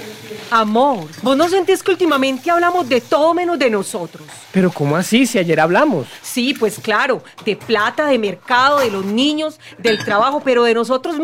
Amor, ¿vos no sentís que últimamente hablamos de todo menos de nosotros? Pero ¿cómo así si ayer hablamos? Sí, pues claro, de plata, de mercado, de los niños, del trabajo, pero de nosotros